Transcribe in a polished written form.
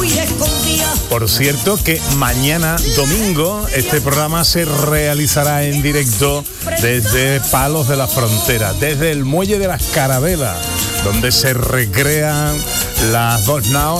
Por cierto que mañana domingo este programa se realizará en directo desde Palos de la Frontera, desde el Muelle de las Carabelas, donde se recrean las dos naos